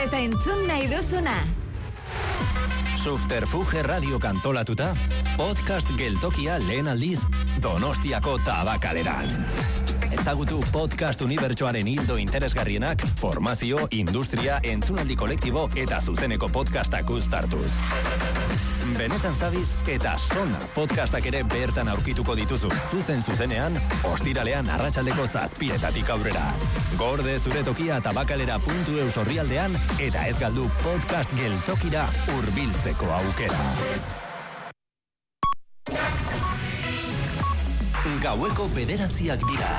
eta entzun nahi duzuna. Subterfuge radio kantolatuta, podcast geltokia lehen aldiz Donostiako Tabakaleran. Ezagutu podcast unibertsoaren hildo interesgarrienak, formazio, industria, entzunaldi kolektibo eta zuzeneko podcastak uztartuz. Benetan zabiz eta sona podcastak ere bertan aurkituko dituzu. Zuzenean, ostiralean arratsaldeko 7:00 aurrera. Gorde zure tokia tabakalera.eus orrialdean eta ez galdu podcast geltokira hurbiltzeko aukera. Gaueko 9:00 dira.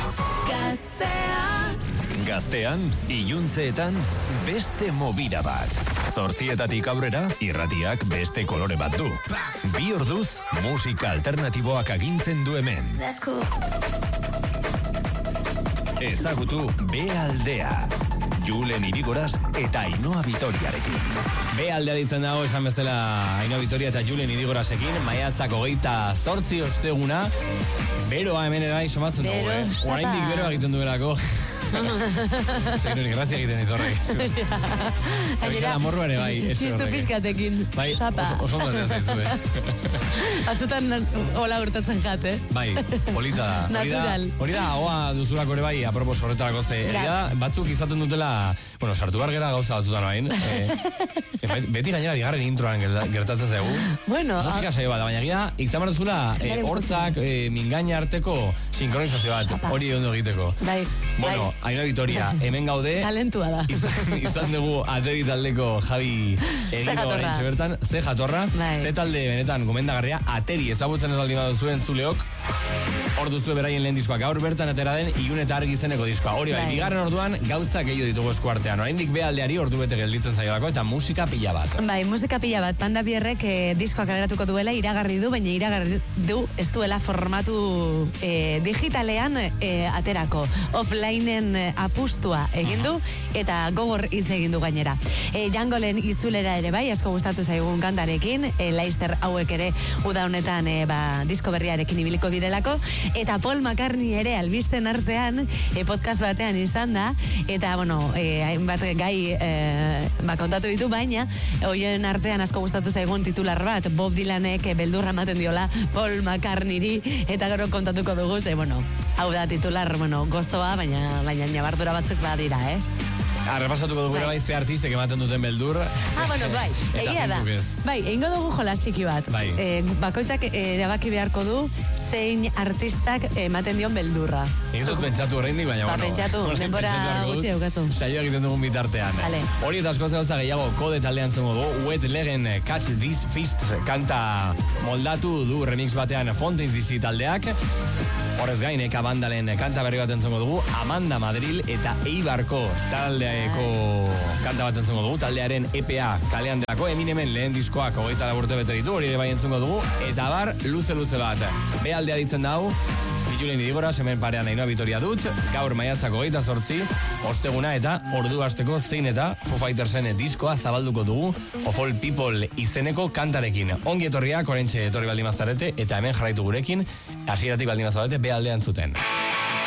Gaztean, iluntzeetan, beste movida bat. 8:00 aurrera, irratiak beste kolore bat du. 2 orduz, musika alternatiboak agintzen du hemen. Ezagutu B-aldea. Julen Irigoraz eta Ainhoa Vitoriarekin. B-aldea ditzen dago, esan bezala Ainhoa Vitoria eta Julen Irigorazekin, maiatzak 28 osteguna, beroa hemen erai somatzen dugu, Oraindik beroa egiten duelako. Zein grazia egiten ditorrek. Gainera amorru ere bai. Txistu pizkatekin. Bai, oso ondatzen zaizu, Batzutan hola urtatzen jate. Bai, polita. Natural. Hori da, hoa duzulako ere bai, apropos horretarako ze. Batzuk izaten dutela, sartu bar gera gauza batzutan hain. Beti gainera bigarren introan gertatzen zaigu. Bueno. Musika saio bat, baina gira, iktamar duzula, hortzak, mingaina arteko sinkronizazio bat, hori ondo egiteko. Bai. Bueno, Ainhoa Vitoria, hemen gaude. Talentua da. Izan dugu ateri taldeko Javi Erino oraintxe bertan. Ze jatorra, ze talde benetan gomendagarria, ateri ezagutzen ez aldi baduzuen zuleok. Hor duzue beraien lehen diskoa, gaur bertan atera den Ilun eta Argi izeneko diskoa. Hori bai, bigarren orduan gauzak gehiago ditugu eskuartean. Oraindik B-aldeari ordu bete gelditzen zaiolako eta musika pila bat. Bai, musika pila bat. Panda Bierrek diskoa kaleratuko duela iragarri du, baina iragarri du ez duela formatu digitalean aterako. Offlineen apustua egin du eta gogor hitz egin du gainera. Jangolen itzulera ere bai, asko gustatu zaigun kantarekin, Leicester hauek ere uda honetan disko berriarekin ibiliko direlako. Eta Paul McCartney ere albisten artean podcast batean izan da eta hainbat gai kontatu ditu, baina hoien artean asko gustatu zaigun titular bat, Bob Dylanek beldurra ematen diola Paul McCartneyri eta gero kontatuko dugu hau da titular gozoa, baina nabardura batzuk badira, Repasatuko dugu bai ze artistek ematen duten beldur. Bai, egia da. Bai, egingo dugu jolasiki bat. Bakoitzak erabaki beharko du zein artistak ematen dion beldurra. Ez dut pentsatu oraindik, baina pentsatu, denbora gutxi eukatu. Saio egiten dugun bitartean. Hori eta askoz gauza gehiago kode taldean zengo du, Wet Legen Catch These Fists kanta moldatu du remix batean Fountains DC taldeak. Horrez gain, Eka Bandalen kanta berri bat entzongo dugu, Amanda Madril eta Eibarko taldeako kanta bat entzongo dugu, taldearen EPA kalean delako, Eminemen lehen diskoak 24 urte bete ditu, hori ere bai entzongo dugu, eta bar, luze bat. B-aldea ditzen dau, Julen Irigoraz, hemen parean Ainhoa Vitoria dut, gaur maiatzak 28, osteguna eta ordu hasteko zein eta Foo Fightersen diskoa zabalduko dugu, Of All People izeneko kantarekin. Ongi etorriak, oraintxe etorri baldin mazarete, eta hemen jarraitu gurekin, hasieratik baldin mazarete, B-aldea entzuten.